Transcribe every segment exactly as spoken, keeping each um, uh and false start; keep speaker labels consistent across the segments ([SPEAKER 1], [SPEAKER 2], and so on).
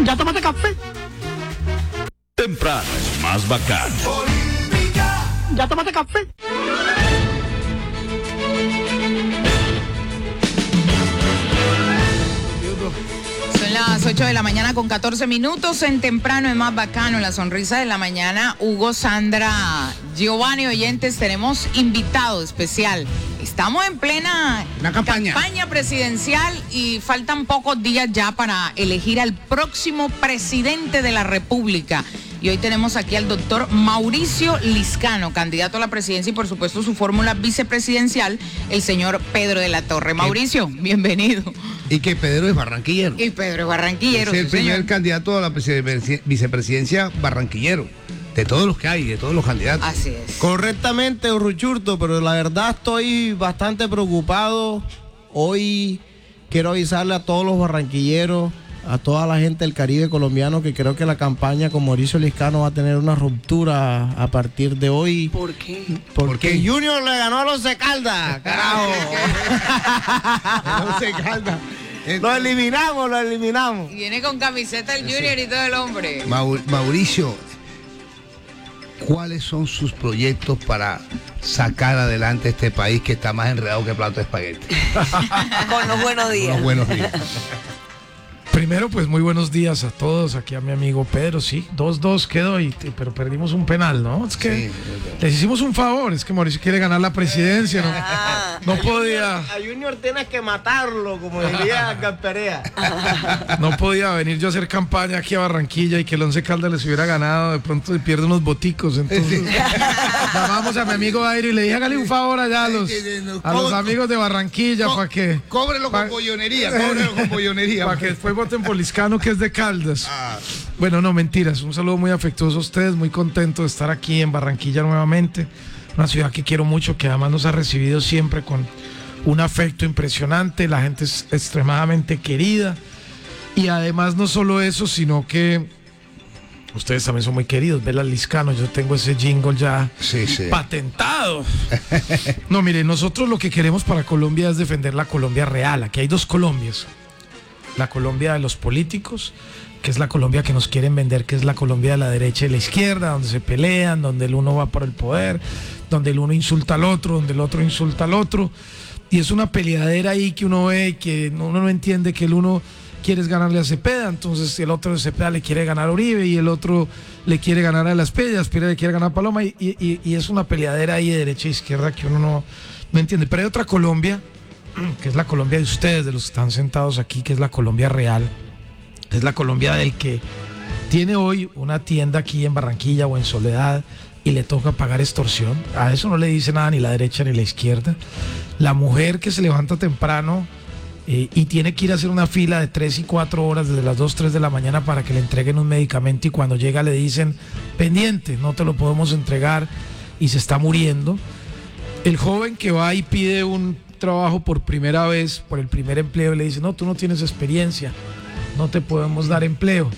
[SPEAKER 1] ¿Ya tomaste café?
[SPEAKER 2] Temprano es más bacano.
[SPEAKER 1] ¿Ya tomaste café?
[SPEAKER 3] Son las ocho de la mañana con catorce minutos. En Temprano es más bacano, la sonrisa de la mañana. Hugo, Sandra, Giovanni, oyentes, tenemos invitado especial. Estamos en plena
[SPEAKER 4] Una campaña.
[SPEAKER 3] campaña presidencial y faltan pocos días ya para elegir al próximo presidente de la República. Y hoy tenemos aquí al doctor Mauricio Liscano, candidato a la presidencia y por supuesto su fórmula vicepresidencial, el señor Pedro de la Torre. Mauricio, bienvenido.
[SPEAKER 4] Y que Pedro es barranquillero.
[SPEAKER 3] Y Pedro es barranquillero.
[SPEAKER 4] Es el
[SPEAKER 3] sí,
[SPEAKER 4] primer
[SPEAKER 3] señor.
[SPEAKER 4] candidato a la presidencia- vicepresidencia barranquillero. De todos los que hay, de todos los candidatos.
[SPEAKER 3] Así es.
[SPEAKER 5] Correctamente, Urruchurto, pero la verdad estoy bastante preocupado. Hoy quiero avisarle a todos los barranquilleros, a toda la gente del Caribe colombiano, que creo que la campaña con Mauricio Liscano va a tener una ruptura a partir de hoy.
[SPEAKER 3] ¿Por qué?
[SPEAKER 5] Porque
[SPEAKER 4] ¿Por qué?
[SPEAKER 5] Junior le ganó a los Once Caldas, carajo.
[SPEAKER 4] No se calma.
[SPEAKER 5] Lo eliminamos, lo eliminamos.
[SPEAKER 3] Viene con camiseta el Junior y todo el hombre.
[SPEAKER 4] Mau- Mauricio, ¿cuáles son sus proyectos para sacar adelante este país que está más enredado que plato de espagueti?
[SPEAKER 3] Con los buenos días.
[SPEAKER 4] Unos buenos días.
[SPEAKER 6] Primero, pues muy buenos días a todos, aquí a mi amigo Pedro, sí, dos dos quedó, y, pero perdimos un penal, ¿no? Es que
[SPEAKER 4] Sí,
[SPEAKER 6] les hicimos un favor, es que Mauricio quiere ganar la presidencia, ¿no?
[SPEAKER 3] Ah.
[SPEAKER 6] No podía,
[SPEAKER 5] A Junior tienes que matarlo, como diría Gamperea.
[SPEAKER 6] no podía venir yo a hacer campaña aquí a Barranquilla y que el Once Caldas les hubiera ganado, de pronto se pierde unos boticos, entonces llamamos a mi amigo Aire y le dije, hágale un favor allá a los, a los amigos de Barranquilla para que...
[SPEAKER 4] Cóbrelo con
[SPEAKER 6] pa-
[SPEAKER 4] pollonería, cóbrelo con pollonería.
[SPEAKER 6] Para que después voten por Liscano, que es de Caldas. Bueno, no, mentiras. Un saludo muy afectuoso a ustedes. Muy contento de estar aquí en Barranquilla nuevamente. Una ciudad que quiero mucho, que además nos ha recibido siempre con un afecto impresionante. La gente es extremadamente querida. Y además no solo eso, sino que ustedes también son muy queridos. Vela Liscano, yo tengo ese jingle ya
[SPEAKER 4] Sí, sí.
[SPEAKER 6] patentado. No, mire, nosotros lo que queremos para Colombia es defender la Colombia real. Aquí hay dos Colombias. La Colombia de los políticos, que es la Colombia que nos quieren vender, que es la Colombia de la derecha y la izquierda, donde se pelean, donde el uno va por el poder, donde el uno insulta al otro, donde el otro insulta al otro. Y es una peleadera ahí que uno ve y que uno no entiende que el uno quiere ganarle a Cepeda, entonces el otro de Cepeda le quiere ganar a Uribe y el otro le quiere ganar a Las Pellas, Aspira le quiere ganar a Paloma y, y, y es una peleadera ahí de derecha e izquierda que uno no, no entiende. Pero hay otra Colombia, que es la Colombia de ustedes, de los que están sentados aquí, que es la Colombia real, es la Colombia del que tiene hoy una tienda aquí en Barranquilla o en Soledad y le toca pagar extorsión. A eso no le dice nada ni la derecha ni la izquierda. La mujer que se levanta temprano eh, y tiene que ir a hacer una fila de tres y cuatro horas desde las dos, tres de la mañana para que le entreguen un medicamento y cuando llega le dicen, pendiente, no te lo podemos entregar y se está muriendo. El joven que va y pide un trabajo por primera vez, por el primer empleo, y le dice, no, tú no tienes experiencia, no te podemos dar empleo.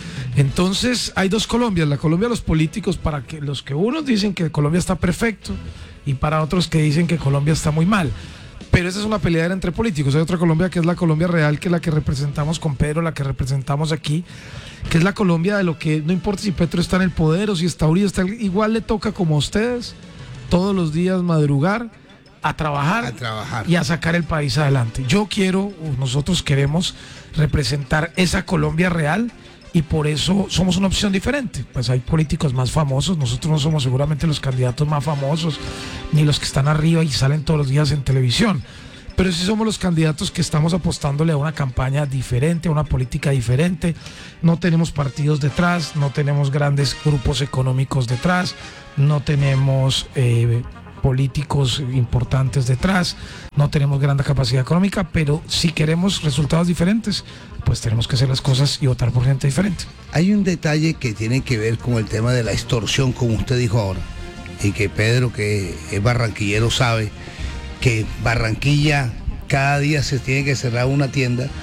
[SPEAKER 6] Entonces hay dos Colombias, la Colombia de los políticos, para que los que unos dicen que Colombia está perfecto y para otros que dicen que Colombia está muy mal. Pero esa es una peleadera entre políticos. Hay otra Colombia que es la Colombia real, que es la que representamos con Pedro, la que representamos aquí, que es la Colombia de lo que no importa si Petro está en el poder o si está Uribe, está, igual le toca como a ustedes todos los días madrugar a trabajar,
[SPEAKER 4] A trabajar.
[SPEAKER 6] y a sacar el país adelante. Yo quiero, nosotros queremos representar esa Colombia real y por eso somos una opción diferente. Pues hay políticos más famosos, nosotros no somos seguramente los candidatos más famosos ni los que están arriba y salen todos los días en televisión, pero sí somos los candidatos que estamos apostándole a una campaña diferente, a una política diferente. No tenemos partidos detrás, no tenemos grandes grupos económicos detrás, no tenemos eh, políticos importantes detrás, no tenemos gran capacidad económica, pero si queremos resultados diferentes, pues tenemos que hacer las cosas y votar por gente diferente.
[SPEAKER 4] Hay un detalle que tiene que ver con el tema de la extorsión, como usted dijo ahora, y que Pedro, que es barranquillero, sabe que Barranquilla cada día se tiene que cerrar una tienda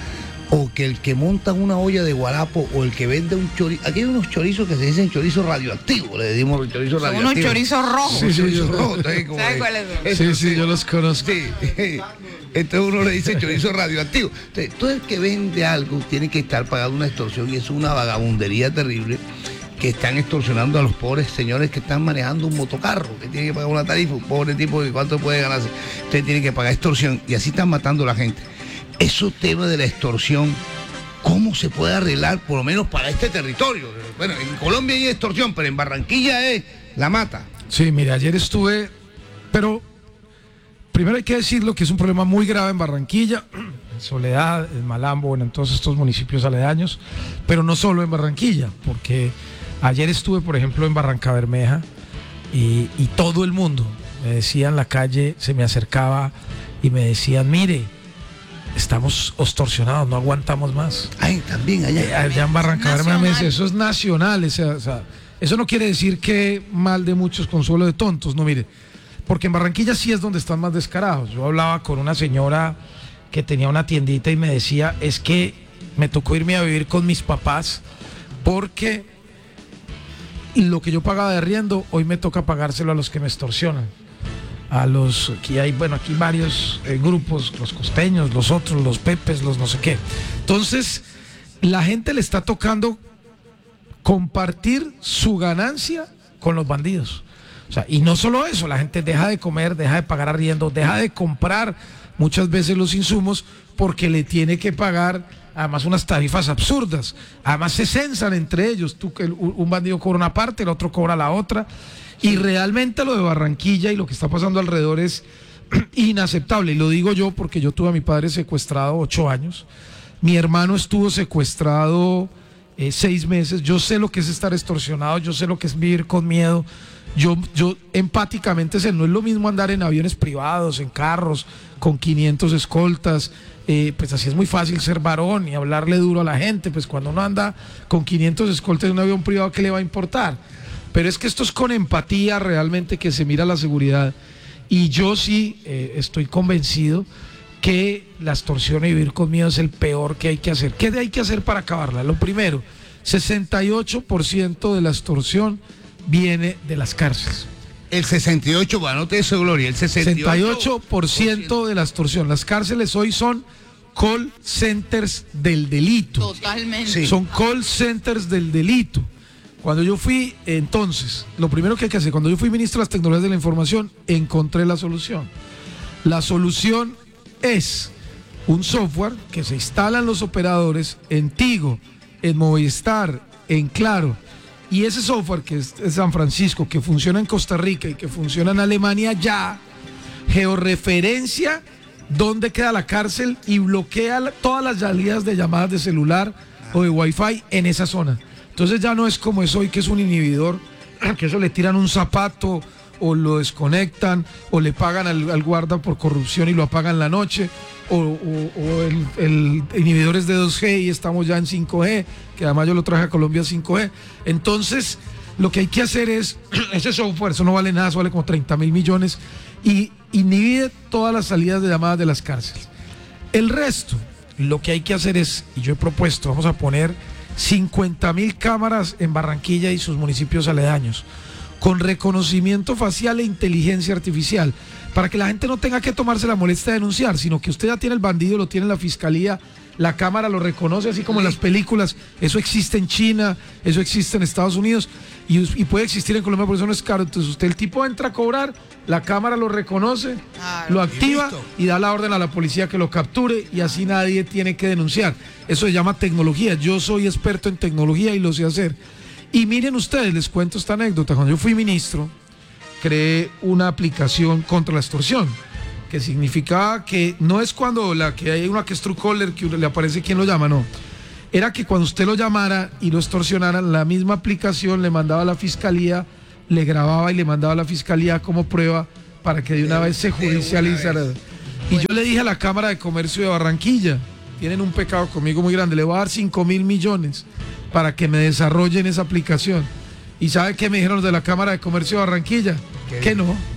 [SPEAKER 4] o que el que monta una olla de guarapo o el que vende un chorizo. Aquí hay unos chorizos que se dicen chorizos radioactivos, le decimos chorizos
[SPEAKER 3] Son
[SPEAKER 4] radioactivos.
[SPEAKER 3] unos chorizos rojos.
[SPEAKER 4] Sí,
[SPEAKER 6] Sí,
[SPEAKER 4] chorizos
[SPEAKER 6] yo-
[SPEAKER 4] rojos. entonces, como
[SPEAKER 3] ¿Sabes
[SPEAKER 4] que-
[SPEAKER 3] cuáles son?
[SPEAKER 4] eso
[SPEAKER 6] Sí, sí,
[SPEAKER 4] sí.
[SPEAKER 6] yo los conozco.
[SPEAKER 4] Sí, entonces uno le dice chorizo radioactivo. Entonces, todo el que vende algo tiene que estar pagando una extorsión y es una vagabundería terrible que están extorsionando a los pobres señores que están manejando un motocarro, que tienen que pagar una tarifa, un pobre tipo que cuánto puede ganarse. Usted tiene que pagar extorsión y así están matando a la gente. Esos temas de la extorsión, ¿cómo se puede arreglar por lo menos para este territorio? Bueno, en Colombia hay extorsión, pero en Barranquilla es la mata.
[SPEAKER 6] Sí, mire, ayer estuve, pero primero hay que decirlo que es un problema muy grave en Barranquilla, en Soledad, en Malambo, bueno, en todos estos municipios aledaños, pero no solo en Barranquilla, porque ayer estuve, por ejemplo, en Barrancabermeja y, y todo el mundo me decía en la calle, se me acercaba y me decían, mire, estamos extorsionados, no aguantamos más.
[SPEAKER 4] Ay, también allá.
[SPEAKER 6] Allá en Barrancabermeja me dice,
[SPEAKER 3] Nacional.
[SPEAKER 6] eso es nacional, o sea, o sea, eso no quiere decir que mal de muchos, consuelo de tontos, no, mire, porque en Barranquilla sí es donde están más descarados. Yo hablaba con una señora que tenía una tiendita y me decía, es que me tocó irme a vivir con mis papás porque lo que yo pagaba de arriendo, hoy me toca pagárselo a los que me extorsionan. A los, aquí hay, bueno, aquí varios eh, grupos, los costeños, los otros, los pepes, los no sé qué. Entonces, la gente le está tocando compartir su ganancia con los bandidos. O sea, y no solo eso, la gente deja de comer, deja de pagar arriendo, deja de comprar muchas veces los insumos porque le tiene que pagar además unas tarifas absurdas. Además se censan entre ellos. Tú, que un bandido cobra una parte, el otro cobra la otra. Y realmente lo de Barranquilla y lo que está pasando alrededor es inaceptable. Y lo digo yo porque yo tuve a mi padre secuestrado ocho años. Mi hermano estuvo secuestrado eh, seis meses. Yo sé lo que es estar extorsionado, yo sé lo que es vivir con miedo. Yo, yo empáticamente sé, no es lo mismo andar en aviones privados, en carros, con quinientos escoltas. Eh, pues así es muy fácil ser varón y hablarle duro a la gente. Pues cuando uno anda con quinientos escoltas en un avión privado, ¿qué le va a importar? Pero es que esto es con empatía realmente que se mira la seguridad. Y yo sí eh, estoy convencido que la extorsión y vivir con miedo es el peor que hay que hacer. ¿Qué hay que hacer para acabarla? Lo primero, sesenta y ocho por ciento de la extorsión viene de las cárceles.
[SPEAKER 4] El sesenta y ocho, bueno, no te eso, Gloria, el sesenta y ocho
[SPEAKER 6] sesenta y ocho por ciento de la extorsión. Las cárceles hoy son call centers del delito.
[SPEAKER 3] Totalmente.
[SPEAKER 4] Sí.
[SPEAKER 6] Son call centers del delito. Cuando yo fui, entonces, lo primero que hay que hacer, cuando yo fui ministro de las tecnologías de la información, encontré la solución. La solución es un software que se instala en los operadores, en Tigo, en Movistar, en Claro. Y ese software que es de San Francisco, que funciona en Costa Rica y que funciona en Alemania ya, georreferencia dónde queda la cárcel y bloquea la- todas las salidas de llamadas de celular o de wifi en esa zona. Entonces ya no es como es hoy, que es un inhibidor, que eso le tiran un zapato o lo desconectan o le pagan al, al guarda por corrupción y lo apagan la noche, o, o- o el, el inhibidor es de dos G y estamos ya en cinco G, que además yo lo traje a Colombia cinco G. Entonces lo que hay que hacer es, ese software, eso no vale nada, eso vale como treinta mil millones, y inhibe todas las salidas de llamadas de las cárceles. El resto, lo que hay que hacer es, y yo he propuesto, vamos a poner cincuenta mil cámaras en Barranquilla y sus municipios aledaños, con reconocimiento facial e inteligencia artificial, para que la gente no tenga que tomarse la molestia de denunciar, sino que usted ya tiene el bandido, lo tiene en la fiscalía, la cámara lo reconoce, así como en las películas. Eso existe en China, eso existe en Estados Unidos y, y puede existir en Colombia, por eso no es caro. Entonces usted, el tipo entra a cobrar, la cámara lo reconoce,
[SPEAKER 3] Claro.
[SPEAKER 6] lo activa
[SPEAKER 4] listo.
[SPEAKER 6] y da la orden a la policía que lo capture, y así nadie tiene que denunciar. Eso se llama tecnología. Yo soy experto en tecnología y lo sé hacer. Y miren ustedes, les cuento esta anécdota. Cuando yo fui ministro, creé una aplicación contra la extorsión, que significaba que no es cuando la que hay una que es Truecaller, que uno le aparece quien lo llama, no. Era que cuando usted lo llamara y lo extorsionaran, la misma aplicación le mandaba a la fiscalía, le grababa y le mandaba a la fiscalía como prueba para que de una vez se judicializara. Y yo le dije a la Cámara de Comercio de Barranquilla, tienen un pecado conmigo muy grande, le voy a dar cinco mil millones para que me desarrollen esa aplicación. ¿Y sabe qué me dijeron los de la Cámara de Comercio de Barranquilla? Que no.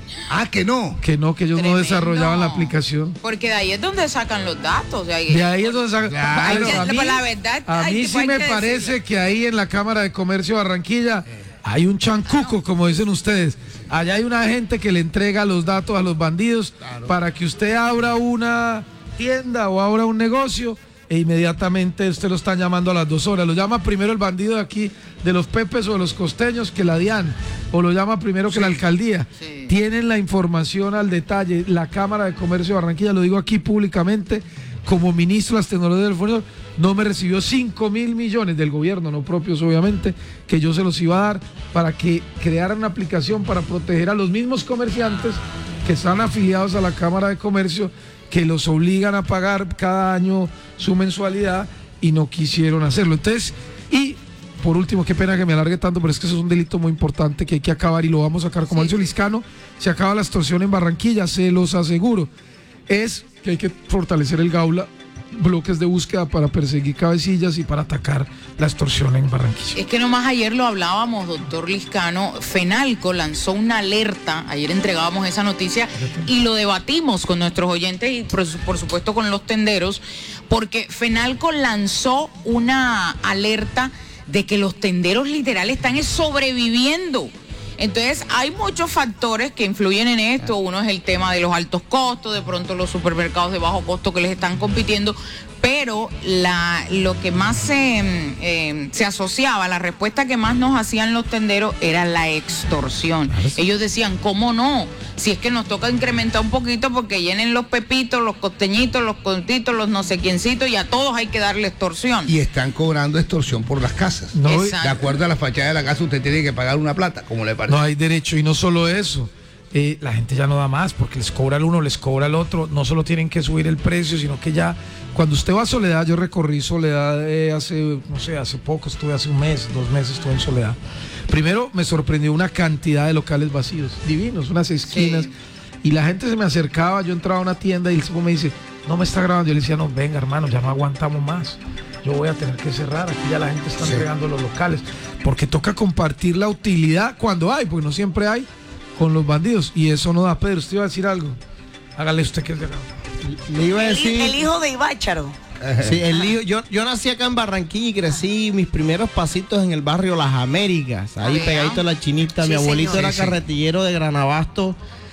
[SPEAKER 4] Ah, que no.
[SPEAKER 6] Que no, que ellos
[SPEAKER 3] Tremendo.
[SPEAKER 6] no desarrollaban la aplicación.
[SPEAKER 3] Porque de ahí es donde sacan los datos. O sea,
[SPEAKER 6] De ahí es donde sacan.
[SPEAKER 4] Claro.
[SPEAKER 3] Hay que-
[SPEAKER 6] a mí,
[SPEAKER 3] pues la verdad,
[SPEAKER 6] a
[SPEAKER 3] hay
[SPEAKER 6] mí
[SPEAKER 3] que-
[SPEAKER 6] sí
[SPEAKER 3] hay
[SPEAKER 6] me
[SPEAKER 3] que
[SPEAKER 6] parece
[SPEAKER 3] decirlo.
[SPEAKER 6] que ahí en la Cámara de Comercio de Barranquilla hay un chancuco, como dicen ustedes. Allá hay una gente que le entrega los datos a los bandidos para que usted abra una tienda o abra un negocio e inmediatamente usted lo están llamando a las dos horas. Lo llama primero el bandido de aquí, de los Pepes o de los costeños, que la DIAN, o lo llama primero que la alcaldía.
[SPEAKER 3] Sí.
[SPEAKER 6] Tienen la información al detalle. La Cámara de Comercio de Barranquilla, lo digo aquí públicamente, como ministro de las tecnologías del Fondo, no me recibió cinco mil millones del gobierno, no propios obviamente, que yo se los iba a dar para que crearan una aplicación para proteger a los mismos comerciantes que están afiliados a la Cámara de Comercio, que los obligan a pagar cada año su mensualidad y no quisieron hacerlo. Entonces, y por último, qué pena que me alargue tanto, pero es que eso es un delito muy importante que hay que acabar y lo vamos a sacar. Como dice Liscano, se acaba la extorsión en Barranquilla, se los aseguro. Es que hay que fortalecer el Gaula, bloques de búsqueda para perseguir cabecillas y para atacar la extorsión en Barranquilla.
[SPEAKER 3] Es que nomás ayer lo hablábamos, doctor Liscano. Fenalco lanzó una alerta, ayer entregábamos esa noticia y lo debatimos con nuestros oyentes y por, por supuesto con los tenderos, porque Fenalco lanzó una alerta de que los tenderos literal están sobreviviendo. Entonces hay muchos factores que influyen en esto. Uno es el tema de los altos costos, de pronto los supermercados de bajo costo que les están compitiendo, pero la, lo que más se, eh, se asociaba, la respuesta que más nos hacían los tenderos era la extorsión. Ellos decían, ¿cómo no? Si es que nos toca incrementar un poquito porque llenen los pepitos, los costeñitos, los contitos, los no sé quiéncitos y a todos hay que darle extorsión.
[SPEAKER 4] Y están cobrando extorsión por las casas.
[SPEAKER 6] No,
[SPEAKER 3] Exacto.
[SPEAKER 4] De acuerdo a la fachada de la casa, usted tiene que pagar una plata, como le parece.
[SPEAKER 6] no hay derecho, y no solo eso. Eh, la gente ya no da más porque les cobra el uno, les cobra el otro. No solo tienen que subir el precio, sino que ya cuando usted va a Soledad, yo recorrí Soledad eh, hace, no sé, hace poco, estuve hace un mes, dos meses estuve en Soledad. Primero me sorprendió una cantidad de locales vacíos, divinos, unas esquinas,
[SPEAKER 3] Sí.
[SPEAKER 6] y la gente se me acercaba, yo entraba a una tienda y el tipo me dice, no me está grabando, yo le decía, no, venga hermano, ya no aguantamos más, yo voy a tener que cerrar, aquí ya la gente está
[SPEAKER 4] Sí.
[SPEAKER 6] entregando los locales, porque toca compartir la utilidad cuando hay, porque no siempre hay, con los bandidos, y eso no da. Pedro, usted iba a decir algo, hágale usted que es de la...
[SPEAKER 5] Le iba a
[SPEAKER 1] El,
[SPEAKER 5] decir.
[SPEAKER 1] el hijo de Ibácharo.
[SPEAKER 5] Sí, el hijo, yo, yo nací acá en Barranquilla y crecí mis primeros pasitos en el barrio Las Américas, ahí
[SPEAKER 3] Vea.
[SPEAKER 5] pegadito a la Chinita.
[SPEAKER 1] Sí,
[SPEAKER 5] Mi abuelito
[SPEAKER 1] señor.
[SPEAKER 5] era
[SPEAKER 4] Sí, sí.
[SPEAKER 5] carretillero de Granabasto.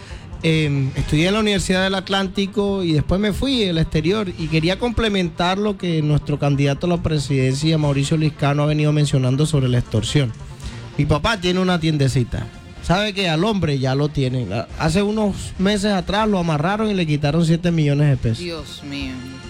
[SPEAKER 5] Eh, estudié en la Universidad del Atlántico y después me fui al exterior y quería complementar lo que nuestro candidato a la presidencia, Mauricio Liscano, ha venido mencionando sobre la extorsión. Mi papá tiene una tiendecita. Sabe que al hombre ya lo tienen. Hace unos meses atrás lo amarraron y le quitaron siete millones de pesos.
[SPEAKER 3] Dios mío.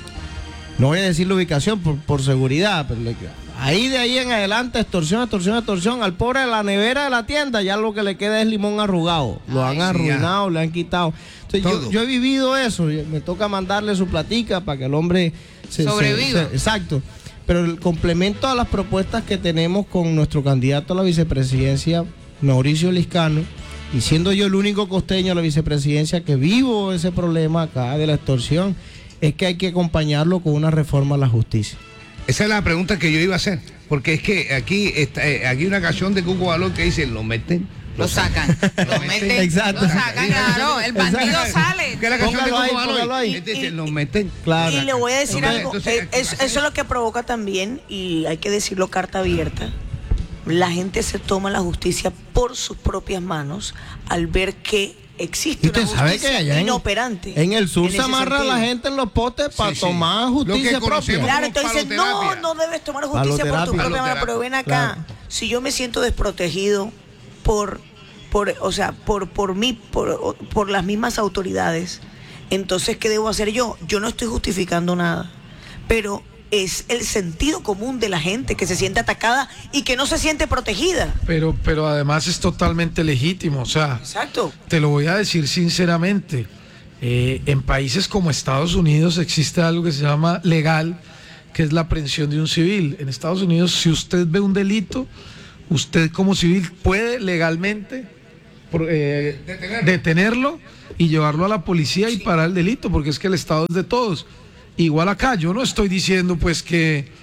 [SPEAKER 5] No voy a decir la ubicación por, por seguridad, pero le- ahí de ahí en adelante, extorsión, extorsión, extorsión. Al pobre de la nevera de la tienda, ya lo que le queda es limón arrugado. Lo
[SPEAKER 3] Ay,
[SPEAKER 5] han
[SPEAKER 3] sí,
[SPEAKER 5] arruinado, le han quitado. Entonces, yo,
[SPEAKER 4] Todo.
[SPEAKER 5] yo he vivido eso. y Me toca mandarle su platica para que el hombre se, se-
[SPEAKER 3] Sobreviva.
[SPEAKER 5] se- exacto. Pero el complemento a las propuestas que tenemos con nuestro candidato a la vicepresidencia, Mauricio Liscano, y siendo yo el único costeño a la vicepresidencia que vivo ese problema acá de la extorsión, es que hay que acompañarlo con una reforma a la justicia.
[SPEAKER 4] Esa es la pregunta que yo iba a hacer, porque es que aquí está, eh, aquí hay una canción de Cuco Balón que dice, lo meten,
[SPEAKER 3] Lo sacan, lo meten,
[SPEAKER 5] Exacto.
[SPEAKER 3] lo sacan, claro, el bandido
[SPEAKER 5] Exacto.
[SPEAKER 3] sale.
[SPEAKER 4] que es la canción
[SPEAKER 5] Póngalo
[SPEAKER 4] de
[SPEAKER 5] ahí,
[SPEAKER 4] Cuco Balón.
[SPEAKER 5] póngalo ahí.
[SPEAKER 4] Este dice, lo meten.
[SPEAKER 5] Claro.
[SPEAKER 1] Y le voy a decir
[SPEAKER 4] Entonces,
[SPEAKER 1] algo,
[SPEAKER 4] entonces,
[SPEAKER 1] eh, es- eso es lo que provoca también, y hay que decirlo carta abierta, la gente se toma la justicia por sus propias manos al ver que existe
[SPEAKER 5] Y usted
[SPEAKER 1] una
[SPEAKER 5] sabe
[SPEAKER 1] justicia
[SPEAKER 5] que allá en,
[SPEAKER 1] inoperante.
[SPEAKER 5] en el sur
[SPEAKER 1] en
[SPEAKER 5] se
[SPEAKER 1] ese
[SPEAKER 5] amarra a la
[SPEAKER 1] sentido.
[SPEAKER 5] gente en los potes para
[SPEAKER 4] sí.
[SPEAKER 5] tomar
[SPEAKER 4] Lo que
[SPEAKER 5] justicia
[SPEAKER 4] conocemos
[SPEAKER 5] propia.
[SPEAKER 1] Claro,
[SPEAKER 4] como
[SPEAKER 1] entonces no,
[SPEAKER 4] paloterapia.
[SPEAKER 1] no debes tomar justicia por tu
[SPEAKER 5] Paloterapia.
[SPEAKER 1] propia mano, pero ven acá,
[SPEAKER 5] Claro.
[SPEAKER 1] si yo me siento desprotegido por, por o sea, por, por mí, por, por las mismas autoridades, entonces ¿qué debo hacer yo? Yo no estoy justificando nada, pero es el sentido común de la gente que se siente atacada y que no se siente protegida.
[SPEAKER 6] Pero, pero además es totalmente legítimo, o sea,
[SPEAKER 1] Exacto.
[SPEAKER 6] te lo voy a decir sinceramente, eh, en países como Estados Unidos existe algo que se llama legal, que es la aprehensión de un civil. En Estados Unidos, si usted ve un delito, usted como civil puede legalmente por, eh,
[SPEAKER 4] Detenerlo.
[SPEAKER 6] detenerlo y llevarlo a la policía y parar el delito, porque es que el Estado es de todos. Igual acá, yo no estoy diciendo pues que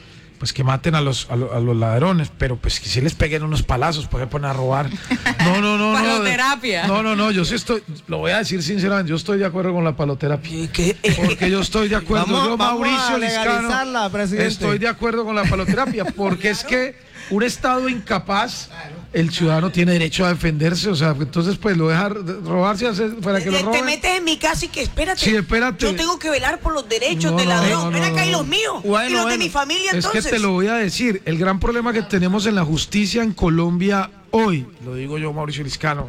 [SPEAKER 6] pues que maten a los, a, lo, a los ladrones, pero pues que si les peguen unos palazos, pues se ponen a robar. No, no, no, no.
[SPEAKER 3] Paloterapia.
[SPEAKER 6] No, no, no, yo sí estoy, lo voy a decir sinceramente, yo estoy de acuerdo con la paloterapia. ¿Qué? Porque yo estoy de acuerdo,
[SPEAKER 5] Vamos,
[SPEAKER 6] yo
[SPEAKER 5] vamos
[SPEAKER 6] Mauricio
[SPEAKER 5] a
[SPEAKER 6] Liscano,
[SPEAKER 5] legalizarla, presidente.
[SPEAKER 6] estoy de acuerdo con la paloterapia, porque es que un Estado incapaz, el ciudadano tiene derecho a defenderse, o sea, entonces pues lo deja robarse hacer, para que lo
[SPEAKER 1] Te,
[SPEAKER 6] roben.
[SPEAKER 1] te metes en mi casa y que espérate.
[SPEAKER 6] Sí, espérate.
[SPEAKER 1] Yo tengo que velar por los derechos
[SPEAKER 6] No,
[SPEAKER 1] del
[SPEAKER 6] no,
[SPEAKER 1] ladrón.
[SPEAKER 6] no,
[SPEAKER 1] Ven
[SPEAKER 6] no,
[SPEAKER 1] acá
[SPEAKER 6] no,
[SPEAKER 1] y
[SPEAKER 6] no.
[SPEAKER 1] los míos.
[SPEAKER 5] Bueno,
[SPEAKER 1] y los
[SPEAKER 5] bueno.
[SPEAKER 1] de mi familia,
[SPEAKER 6] Es
[SPEAKER 1] entonces.
[SPEAKER 6] que te lo voy a decir, el gran problema que tenemos en la justicia en Colombia hoy, lo digo yo, Mauricio Liscano,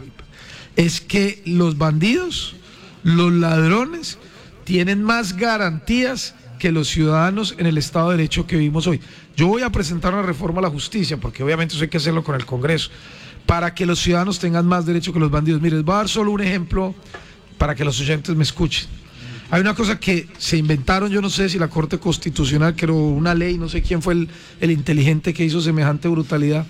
[SPEAKER 6] es que los bandidos, los ladrones, tienen más garantías que los ciudadanos en el Estado de Derecho que vivimos hoy. Yo voy a presentar una reforma a la justicia, porque obviamente eso hay que hacerlo con el Congreso, para que los ciudadanos tengan más derecho que los bandidos. Mire, les voy a dar solo un ejemplo para que los oyentes me escuchen. Hay una cosa que se inventaron, yo no sé si la Corte Constitucional, creo una ley, no sé quién fue el, el inteligente que hizo semejante brutalidad,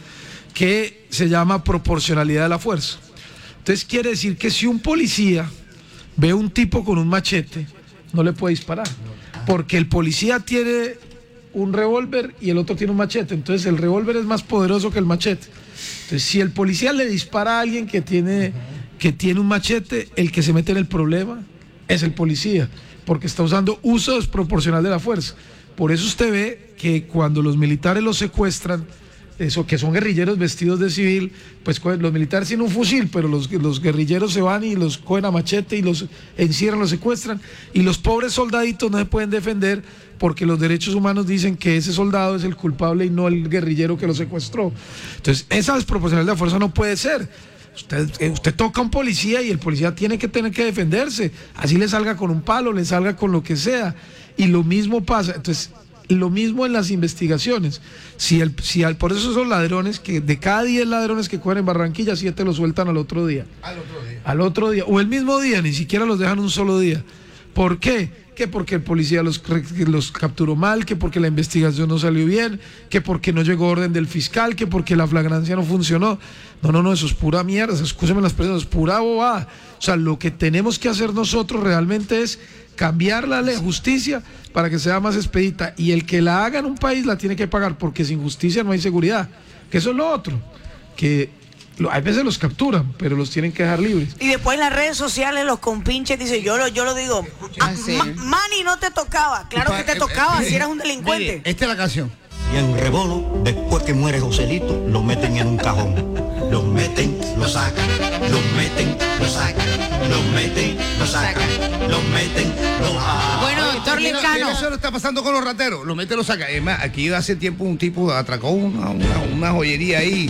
[SPEAKER 6] que se llama proporcionalidad de la fuerza. Entonces quiere decir que si un policía ve a un tipo con un machete, no le puede disparar, porque el policía tiene un revólver y el otro tiene un machete, entonces el revólver es más poderoso que el machete. Entonces si el policía le dispara a alguien que tiene, que tiene un machete, el que se mete en el problema es el policía, porque está usando uso desproporcional de la fuerza. Por eso usted ve que cuando los militares los secuestran, eso que son guerrilleros vestidos de civil, pues los militares tienen un fusil, pero los, los guerrilleros se van y los cogen a machete y los encierran, los secuestran, y los pobres soldaditos no se pueden defender porque los derechos humanos dicen que ese soldado es el culpable y no el guerrillero que lo secuestró. Entonces esa desproporcionalidad de la fuerza no puede ser. Usted, usted toca a un policía y el policía tiene que tener que defenderse, así le salga con un palo, le salga con lo que sea, y lo mismo pasa. Entonces lo mismo en las investigaciones. Si el, si al, por eso esos ladrones, que de cada diez ladrones que cogen en Barranquilla, siete los sueltan al otro día.
[SPEAKER 4] Al otro día.
[SPEAKER 6] Al otro día, o el mismo día, ni siquiera los dejan un solo día. ¿Por qué? Que porque el policía los, los capturó mal, que porque la investigación no salió bien, que porque no llegó orden del fiscal, que porque la flagrancia no funcionó. No, no, no, eso es pura mierda, escúcheme las personas, es pura bobada. O sea, lo que tenemos que hacer nosotros realmente es cambiar la ley, justicia, para que sea más expedita, y el que la haga en un país la tiene que pagar, porque sin justicia no hay seguridad, que eso es lo otro, que lo, a veces los capturan, pero los tienen que dejar libres.
[SPEAKER 1] Y después en las redes sociales los compinches dicen, yo lo, yo lo digo,
[SPEAKER 3] Ah, sí.
[SPEAKER 1] "Ma- Manny, no te tocaba". Claro que te tocaba, si eras un delincuente.
[SPEAKER 4] Esta es la canción.
[SPEAKER 2] Y en Rebolo, después que muere Joselito, lo meten en un cajón. Lo meten, lo sacan, lo meten, lo sacan, lo meten, lo sacan, lo meten, lo sacan.
[SPEAKER 3] Bueno, doctor
[SPEAKER 4] Mira,
[SPEAKER 3] Liscano.
[SPEAKER 4] mira, eso lo está pasando con los rateros. Lo mete, lo saca. Es más, aquí hace tiempo un tipo atracó una, una, una joyería ahí,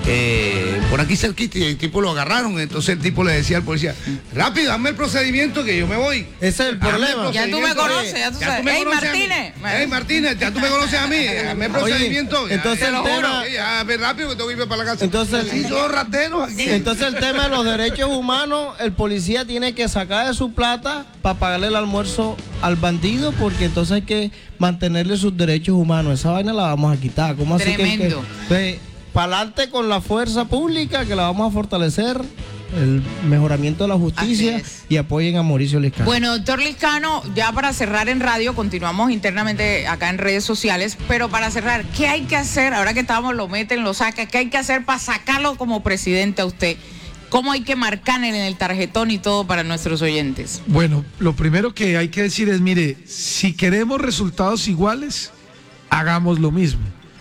[SPEAKER 4] eh, por aquí cerquita, y el tipo lo agarraron. Entonces el tipo le decía al policía, rápido, dame el procedimiento que yo me voy.
[SPEAKER 5] Ese es el
[SPEAKER 4] Dame
[SPEAKER 5] problema.
[SPEAKER 4] el
[SPEAKER 3] Ya tú me
[SPEAKER 4] procedimiento.
[SPEAKER 3] conoces, ya tú
[SPEAKER 4] Ya
[SPEAKER 3] sabes.
[SPEAKER 4] tú me
[SPEAKER 3] Ey,
[SPEAKER 4] conoces a mí.
[SPEAKER 3] Martínez.
[SPEAKER 4] Ey, Martínez, ya tú me conoces a mí. Dame el procedimiento. Ya,
[SPEAKER 5] entonces
[SPEAKER 4] ya,
[SPEAKER 5] el
[SPEAKER 4] lo juro.
[SPEAKER 5] tema-
[SPEAKER 4] Ya, ve rápido que tengo que ir para la casa.
[SPEAKER 5] Entonces-
[SPEAKER 4] sí, son rateros aquí.
[SPEAKER 5] Entonces el tema de los derechos humanos, el policía tiene que sacar de su plata para pagarle el almuerzo al bandido, porque entonces hay que mantenerle sus derechos humanos. Esa vaina la vamos a quitar. ¿Cómo así que-
[SPEAKER 3] Tremendo.
[SPEAKER 5] que, para adelante con la fuerza pública, que la vamos a fortalecer, el mejoramiento de la justicia,
[SPEAKER 3] Así es.
[SPEAKER 5] y apoyen a Mauricio Liscano.
[SPEAKER 3] Bueno, doctor Liscano, ya para cerrar en radio, continuamos internamente acá en redes sociales, pero para cerrar, ¿qué hay que hacer? Ahora que estamos, lo meten, lo sacan, ¿qué hay que hacer para sacarlo como presidente a usted? ¿Cómo hay que marcar en el tarjetón y todo para nuestros oyentes?
[SPEAKER 6] Bueno, lo primero que hay que decir es, mire, si queremos resultados iguales, hagamos lo mismo.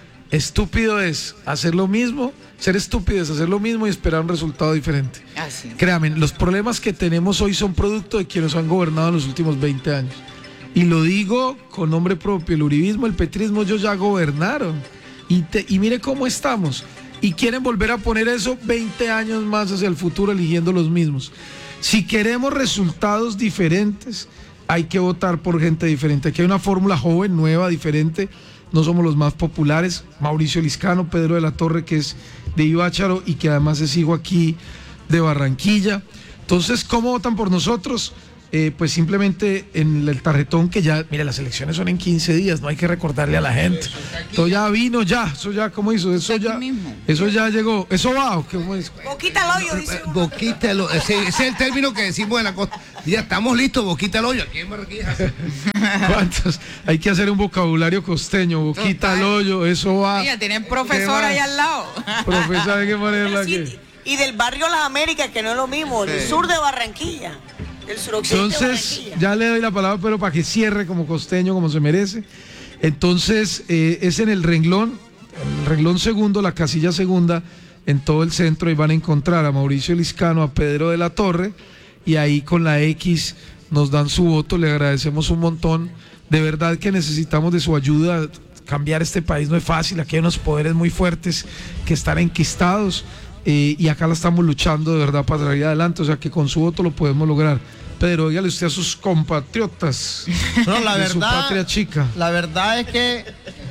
[SPEAKER 6] Estúpido es hacer lo mismo, ser estúpido es hacer lo mismo y esperar un resultado diferente.
[SPEAKER 3] Así.
[SPEAKER 6] Créanme, los problemas que tenemos hoy son producto de quienes han gobernado en los últimos veinte años. Y lo digo con nombre propio, el uribismo, el petrismo, ellos ya gobernaron. Y, te- y mire cómo estamos. Y quieren volver a poner eso veinte años más hacia el futuro eligiendo los mismos. Si queremos resultados diferentes, hay que votar por gente diferente. Aquí hay una fórmula joven, nueva, diferente. No somos los más populares. Mauricio Liscano, Pedro de la Torre, que es de Ibácharo y que además es hijo aquí de Barranquilla. Entonces, ¿cómo votan por nosotros? eh, pues simplemente en el tarjetón que ya, mire, las elecciones son en quince días, no hay que recordarle a la gente. Todo ya vino, ya, eso ya, ¿cómo hizo? Eso ya, eso ya llegó, eso va, ¿o cómo es?
[SPEAKER 1] Boquita al hoyo, dice.
[SPEAKER 4] Boquita al hoyo, ese, ese es el término que decimos en la costa. Ya estamos listos, boquita al hoyo. Aquí en Barranquilla.
[SPEAKER 6] ¿Cuántos? Hay que hacer un vocabulario costeño, boquita al hoyo, eso va.
[SPEAKER 3] Mira, tienen profesor ahí al lado.
[SPEAKER 6] Profesor, hay que ponerla aquí.
[SPEAKER 1] Y del barrio Las Américas, que no es lo mismo, el sur de Barranquilla. El
[SPEAKER 6] Entonces, ya le doy la palabra, pero para que cierre como costeño, como se merece. Entonces, eh, es en el renglón, el renglón segundo, la casilla segunda, en todo el centro, y van a encontrar a Mauricio Liscano, a Pedro de la Torre, y ahí con la X nos dan su voto, le agradecemos un montón. De verdad que necesitamos de su ayuda. Cambiar este país no es fácil, aquí hay unos poderes muy fuertes que están enquistados. Eh, y acá la estamos luchando de verdad para salir adelante, o sea que con su voto lo podemos lograr. Pedro, dígale usted a sus compatriotas
[SPEAKER 5] no, la
[SPEAKER 6] de
[SPEAKER 5] verdad,
[SPEAKER 6] su patria chica.
[SPEAKER 5] La verdad es que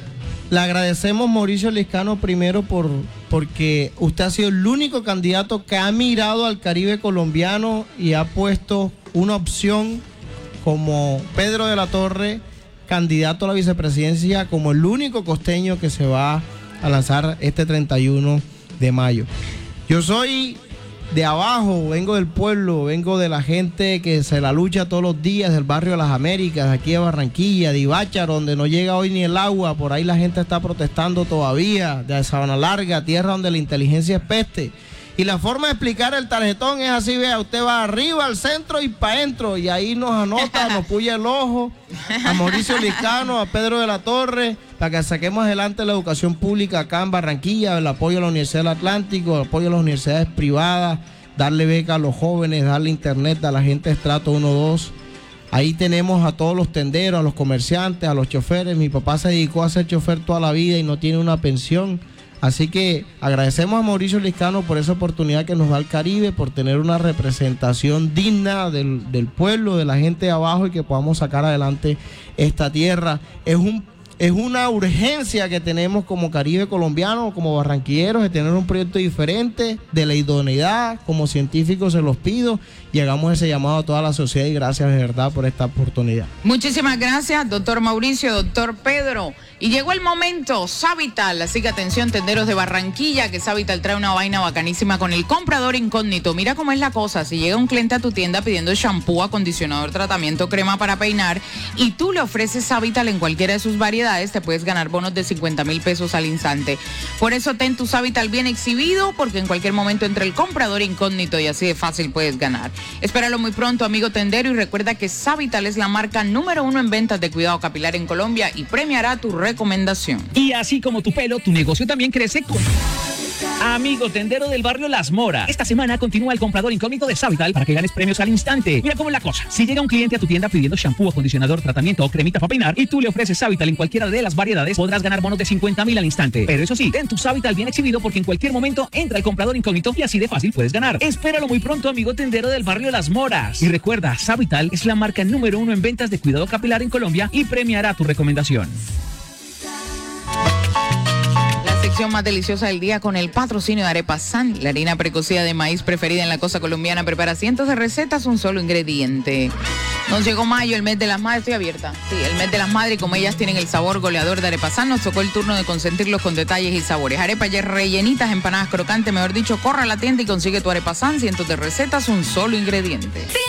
[SPEAKER 5] le agradecemos a Mauricio Liscano primero por porque usted ha sido el único candidato que ha mirado al Caribe colombiano y ha puesto una opción como Pedro de la Torre, candidato a la vicepresidencia, como el único costeño que se va a lanzar este treinta y uno de mayo. Yo soy de abajo, vengo del pueblo, vengo de la gente que se la lucha todos los días, del barrio de Las Américas, aquí de Barranquilla, de Ibácharo, donde no llega hoy ni el agua, por ahí la gente está protestando todavía, de Sabana Larga, tierra donde la inteligencia es peste. Y la forma de explicar el tarjetón es así, vea, usted va arriba, al centro y para adentro, y ahí nos anota, nos puya el ojo, a Mauricio Liscano, a Pedro de la Torre, para que saquemos adelante la educación pública acá en Barranquilla, el apoyo a la Universidad del Atlántico, el apoyo a las universidades privadas, darle beca a los jóvenes, darle internet a la gente de estrato uno dos. Ahí tenemos a todos los tenderos, a los comerciantes, a los choferes. Mi papá se dedicó a ser chofer toda la vida y no tiene una pensión. Así que agradecemos a Mauricio Liscano por esa oportunidad que nos da el Caribe, por tener una representación digna del, del pueblo, de la gente de abajo, y que podamos sacar adelante esta tierra. Es un Es una urgencia que tenemos como Caribe colombiano, como barranquilleros, de tener un proyecto diferente, de la idoneidad. Como científicos se los pido y hagamos ese llamado a toda la sociedad, y gracias de verdad por esta oportunidad.
[SPEAKER 3] Muchísimas gracias, doctor Mauricio, doctor Pedro. Y llegó el momento, Savital, así que atención, tenderos de Barranquilla, que Savital trae una vaina bacanísima con el comprador incógnito. Mira cómo es la cosa, si llega un cliente a tu tienda pidiendo shampoo, acondicionador, tratamiento, crema para peinar, y tú le ofreces Savital en cualquiera de sus variedades, te puedes ganar bonos de cincuenta mil pesos al instante. Por eso ten tu Savital bien exhibido, porque en cualquier momento entra el comprador incógnito y así de fácil puedes ganar. Espéralo muy pronto, amigo tendero, y recuerda que Savital es la marca número uno en ventas de cuidado capilar en Colombia y premiará tu recomendación.
[SPEAKER 7] Y así como tu pelo, tu negocio también crece con... Amigo tendero del barrio Las Moras, esta semana continúa el comprador incógnito de Savital para que ganes premios al instante. Mira cómo es la cosa. Si llega un cliente a tu tienda pidiendo shampoo, acondicionador, tratamiento o cremita para peinar y tú le ofreces Savital en cualquiera de las variedades, podrás ganar bonos de cincuenta mil al instante. Pero eso sí, ten tu Savital bien exhibido, porque en cualquier momento entra el comprador incógnito y así de fácil puedes ganar. Espéralo muy pronto, amigo tendero del barrio Las Moras. Y recuerda, Savital es la marca número uno en ventas de cuidado capilar en Colombia y premiará tu recomendación.
[SPEAKER 3] Sección más deliciosa del día con el patrocinio de Arepa San, la harina precocida de maíz preferida en la costa colombiana. Prepara cientos de recetas, un solo ingrediente. Nos llegó mayo, el mes de las madres. Estoy abierta. Sí, el mes de las madres, y como ellas tienen el sabor goleador de Arepa San, nos tocó el turno de consentirlos con detalles y sabores. Arepas ya rellenitas, empanadas crocantes, mejor dicho, corre a la tienda y consigue tu Arepa San, cientos de recetas, un solo ingrediente.